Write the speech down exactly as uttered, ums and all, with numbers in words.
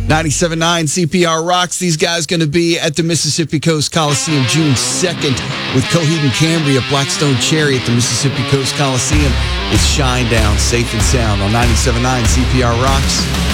ninety-seven point nine C P R Rocks. These guys going to be at the Mississippi Coast Coliseum June second with Coheed and Cambria, Blackstone Cherry at the Mississippi Coast Coliseum. It's Shine Down, safe and sound on ninety-seven point nine C P R Rocks.